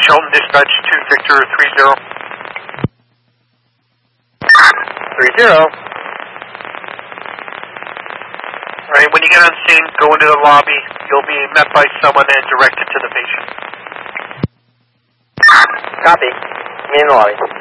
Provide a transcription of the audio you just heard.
Hilton, dispatch to Victor 30. 30. Alright, when you get on scene, go into the lobby. You'll be met by someone and directed to the patient. Copy. Me in the lobby.